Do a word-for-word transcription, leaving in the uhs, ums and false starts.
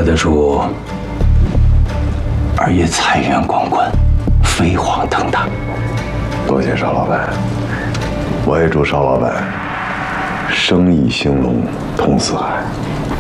来的书，而也财源广滚，飞黄腾达。 多谢邵老板，我也祝邵老板生意兴隆，通四海。